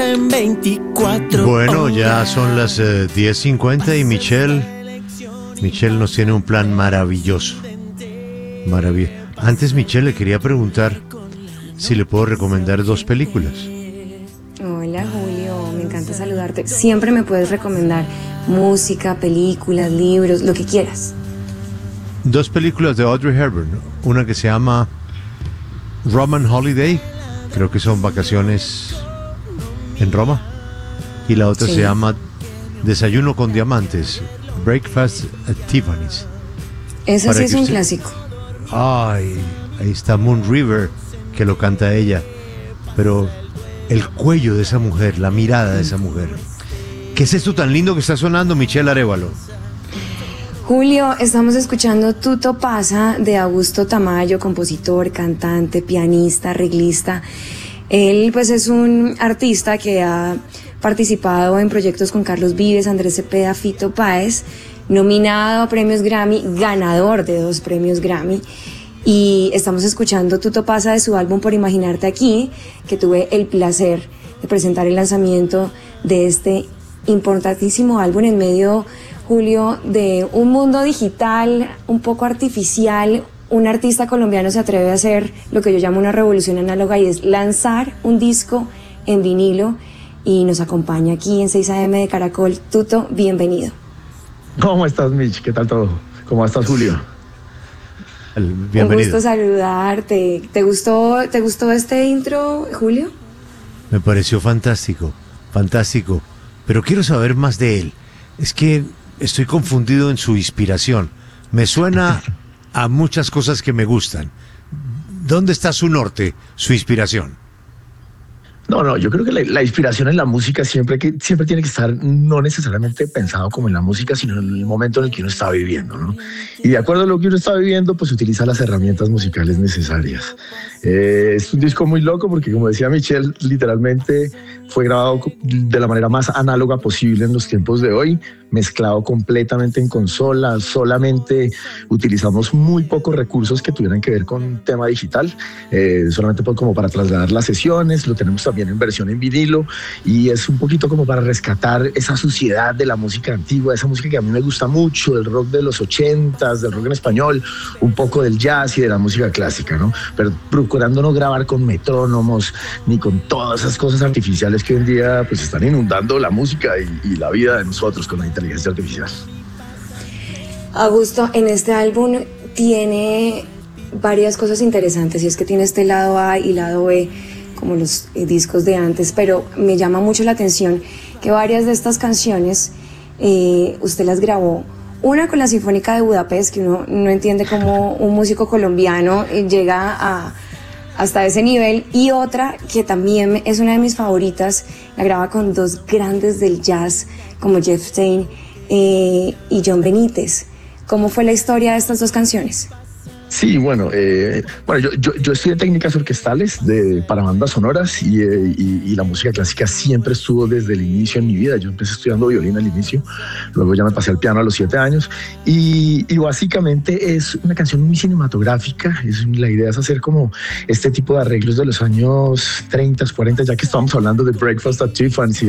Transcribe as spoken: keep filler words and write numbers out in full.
En veinticuatro Bueno, ya son las eh, diez cincuenta y Michelle, Michelle nos tiene un plan maravilloso. Maravilloso. Antes, Michelle, le quería preguntar si le puedo recomendar dos películas. Hola Julio, me encanta saludarte. Siempre me puedes recomendar música, películas, libros, lo que quieras. Dos películas de Audrey Hepburn, una que se llama Roman Holiday, creo que son vacaciones en Roma, y la otra sí. se llama Desayuno con Diamantes, Breakfast at Tiffany's. Ese Para sí es un usted... clásico. Ay, ahí está Moon River, que lo canta ella, pero el cuello de esa mujer, la mirada de esa mujer. ¿Qué es esto tan lindo que está sonando, Michelle Arévalo? Julio, estamos escuchando Tutto Pasa de Augusto Tamayo, compositor, cantante, pianista, arreglista. Él pues es un artista que ha participado en proyectos con Carlos Vives, Andrés Cepeda, Fito Páez, nominado a premios Grammy, ganador de dos premios Grammy. Y estamos escuchando Tutto Pasa de su álbum Por Imaginarte Aquí, que tuve el placer de presentar el lanzamiento de este importantísimo álbum en medio, Julio, de un mundo digital un poco artificial. Un artista colombiano se atreve a hacer lo que yo llamo una revolución análoga, y es lanzar un disco en vinilo, y nos acompaña aquí en seis A M de Caracol. Tuto, bienvenido. ¿Cómo estás, Mitch? ¿Qué tal todo? ¿Cómo estás, Julio? Bienvenido. Un gusto saludarte. ¿Te gustó, te gustó este intro, Julio? Me pareció fantástico, fantástico. Pero quiero saber más de él. Es que estoy confundido en su inspiración. Me suena a muchas cosas que me gustan. ¿Dónde está su norte, su inspiración? No, no, yo creo que la, la inspiración en la música siempre, que, siempre tiene que estar no necesariamente pensado como en la música, sino en el momento en el que uno está viviendo, ¿no? Y de acuerdo a lo que uno está viviendo, pues utiliza las herramientas musicales necesarias. Eh, es un disco muy loco porque, como decía Michelle, literalmente fue grabado de la manera más análoga posible en los tiempos de hoy, mezclado completamente en consola. Solamente utilizamos muy pocos recursos que tuvieran que ver con tema digital, eh, solamente por, como para trasladar las sesiones. Lo tenemos también en versión en vinilo, y es un poquito como para rescatar esa suciedad de la música antigua, esa música que a mí me gusta mucho, del rock de los ochentas, del rock en español, un poco del jazz y de la música clásica, ¿no? Pero procurando no grabar con metrónomos ni con todas esas cosas artificiales que hoy en día pues están inundando la música y, y la vida de nosotros con la inteligencia artificial. Augusto, en este álbum tiene varias cosas interesantes, y es que tiene este lado A y lado B, como los discos de antes, pero me llama mucho la atención que varias de estas canciones eh, usted las grabó. Una con la Sinfónica de Budapest, que uno no entiende cómo un músico colombiano llega a, hasta ese nivel, y otra que también es una de mis favoritas, la graba con dos grandes del jazz como Jeff Stein eh, y John Benítez. ¿Cómo fue la historia de estas dos canciones? Sí, bueno, eh, bueno yo, yo, yo estudié técnicas orquestales de, para bandas sonoras, y, eh, y, y la música clásica siempre estuvo desde el inicio en mi vida. Yo empecé estudiando violín al inicio, luego ya me pasé al piano a los siete años, y, y básicamente es una canción muy cinematográfica. Es, la idea es hacer como este tipo de arreglos de los años treinta, cuarenta, ya que estábamos hablando de Breakfast at Tiffany's